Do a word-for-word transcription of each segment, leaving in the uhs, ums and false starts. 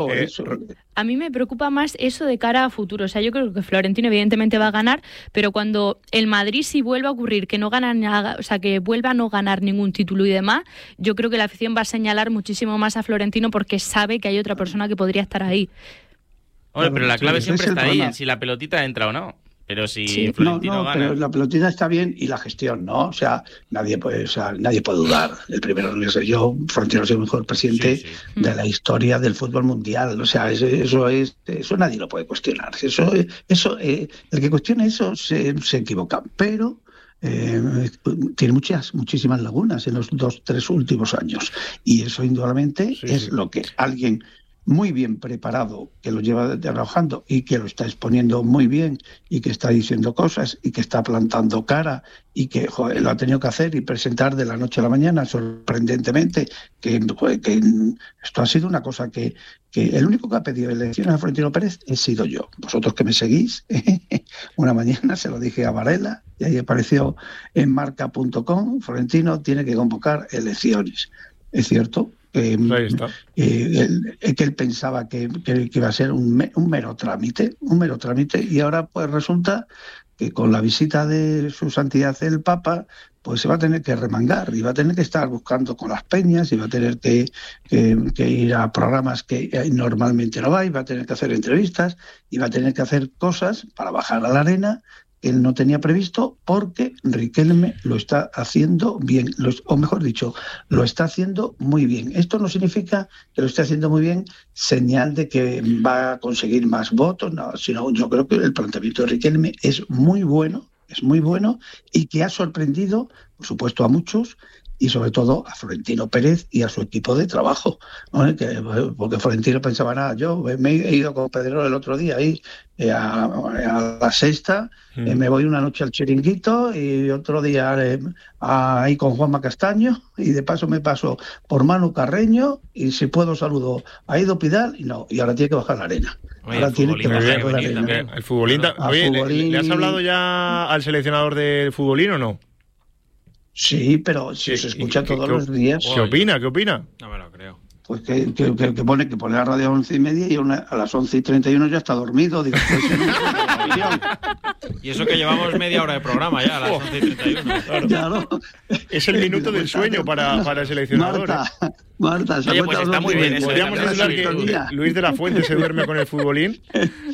Eh, eso. A mí me preocupa más eso de cara a futuro. O sea, yo creo que Florentino evidentemente va a ganar, pero cuando el Madrid sí vuelva a ocurrir que no gana nada, o sea, que vuelva a no ganar ningún título y demás, yo creo que la afición va a señalar muchísimo más a Florentino porque sabe que hay otra persona que podría estar ahí. Hombre, pero la clave Ese siempre es el está ahí, problema. en si la pelotita entra o no. Pero si Sí, Florentino no, no, gana... pero la pelotita está bien y la gestión, ¿no? O sea, nadie puede, o sea, nadie puede dudar. El primero no sé yo, Florentino es el mejor presidente Sí, sí. de la historia del fútbol mundial. O sea, eso, eso es, eso nadie lo puede cuestionar. Eso, eso, eh, el que cuestione eso se, se equivoca. Pero eh, tiene muchas, muchísimas lagunas en los dos, tres últimos años. Y eso indudablemente Sí, es sí. lo que alguien muy bien preparado, que lo lleva trabajando y que lo está exponiendo muy bien y que está diciendo cosas y que está plantando cara y que joder, lo ha tenido que hacer y presentar de la noche a la mañana sorprendentemente, que, joder, que esto ha sido una cosa que, que el único que ha pedido elecciones a Florentino Pérez he sido yo. Vosotros que me seguís, una mañana se lo dije a Varela y ahí apareció en marca punto com, Florentino tiene que convocar elecciones. Es cierto. Eh, Ahí está. eh, él, que él pensaba que, que, que iba a ser un, me, un mero trámite, un mero trámite, y ahora pues resulta que con la visita de su santidad el Papa, pues se va a tener que remangar y va a tener que estar buscando con las peñas y va a tener que, que, que ir a programas que normalmente no va y va a tener que hacer entrevistas y va a tener que hacer cosas para bajar a la arena que él no tenía previsto porque Riquelme lo está haciendo bien, lo, o mejor dicho, lo está haciendo muy bien. Esto no significa que lo esté haciendo muy bien señal de que va a conseguir más votos, no, sino yo creo que el planteamiento de Riquelme es muy bueno, es muy bueno y que ha sorprendido, por supuesto, a muchos y sobre todo a Florentino Pérez y a su equipo de trabajo, ¿no? Que, porque Florentino pensaba, nada, yo me he ido con Pedrero el otro día ahí eh, a, a la sexta, mm. eh, me voy una noche al Chiringuito y otro día eh, a, ahí con Juanma Castaño y de paso me paso por Manu Carreño y si puedo saludo a Ido Pidal y no, y ahora tiene que bajar la arena. Oye, ahora tiene que bajar bien, la bien, arena. bien. El futbolín, A oye, futbolín... ¿le, ¿le has hablado ya al seleccionador del futbolín o no? Sí, pero si se escucha todos los días. ¿Qué opina? ¿Qué opina? No me lo creo. Pues que, que, que, que pone que pone la radio a once y media y una, a las once y treinta y uno ya está dormido. Digo, pues, y eso que llevamos media hora de programa ya, a las once y treinta y uno. Claro. Claro. Es el minuto del sueño para, para el seleccionador. Marta, Marta, Oye, pues está muy bien eso. Podríamos titular que Luis de la Fuente se duerme con el futbolín.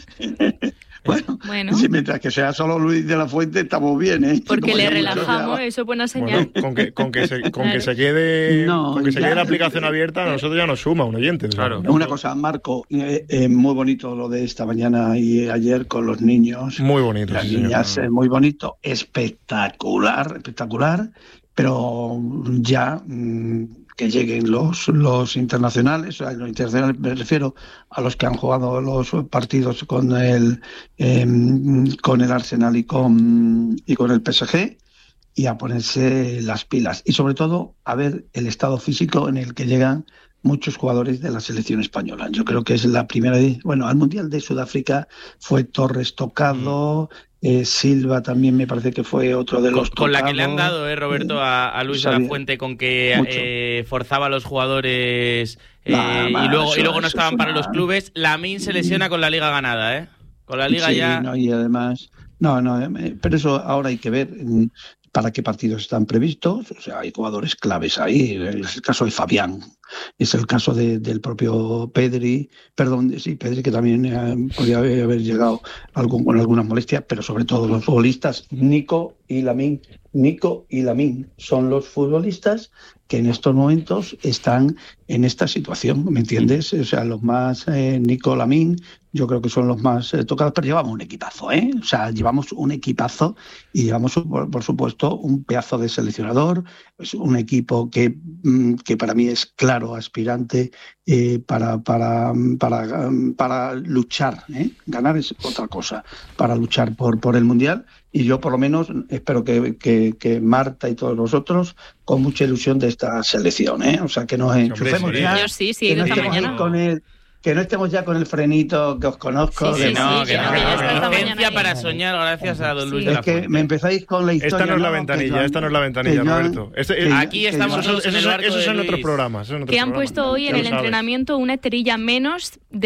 Bueno, bueno. Sí, mientras que sea solo Luis de la Fuente estamos bien, ¿eh? Porque Como le ya relajamos, ya... eso es buena señal. Bueno, con que, con que, se, con que se quede, no, con que se ya... quede la aplicación abierta, a nosotros ya nos suma un oyente. Claro. Una cosa, Marco, eh, eh, muy bonito lo de esta mañana y ayer con los niños. Muy bonito. Las sí, niñas, señor. eh, muy bonito, espectacular, espectacular, pero ya... Mmm, que lleguen los, los internacionales, a los internacionales me refiero a los que han jugado los partidos con el eh, con el Arsenal y con y con el P S G y a ponerse las pilas y sobre todo a ver el estado físico en el que llegan muchos jugadores de la selección española. Yo creo que es la primera vez, bueno, al Mundial de Sudáfrica fue Torres tocado, mm. Eh, Silva también me parece que fue otro de los con, con la que le han tocados. dado, eh, Roberto, a, a Luis Sabía. de la Fuente con que eh, forzaba a los jugadores eh, nah, y luego eso, y luego no eso estaban es para una... los clubes. Lamine se lesiona con la liga ganada, ¿eh? Con la liga sí, ya... No, y además... No, no, pero eso ahora hay que ver para qué partidos están previstos. O sea, hay jugadores claves ahí. Es el caso de Fabián, es el caso de, del propio Pedri, perdón, sí, Pedri, que también eh, podría haber, haber llegado algún, con algunas molestias, pero sobre todo los futbolistas, Nico y Lamine. Nico y Lamine son los futbolistas que en estos momentos están en esta situación, ¿me entiendes? O sea, los más, eh, Nico, Lamine, yo creo que son los más eh, tocados, pero llevamos un equipazo, ¿eh? O sea, llevamos un equipazo y llevamos, por, por supuesto, un pedazo de seleccionador, es un equipo que, que para mí es claro aspirante eh, para, para, para, para luchar, ¿eh? Ganar es otra cosa, para luchar por, por el Mundial. Y yo, por lo menos, espero que, que, que Marta y todos nosotros con mucha ilusión de esta selección, ¿eh? O sea, que nos enchufemos sí, ya. Yo sí, sí, que no esta estemos mañana. con el, que no estemos ya con el frenito que os conozco. Sí, de sí, no, sí, que que no, no, que que no. ya está esta Licencia mañana para ahí. soñar, gracias a don Luis Sí. de la Es que Fuente. me empezáis con la historia. Esta no es la ¿no? ventanilla, Que yo- esta no es la ventanilla, que yo- Roberto. Este- que yo- Aquí que estamos yo- Esos, en el esos- barco esos de son Luis. otros programas. Son otros Que han programas. puesto hoy en Ya el lo sabes. entrenamiento una esterilla menos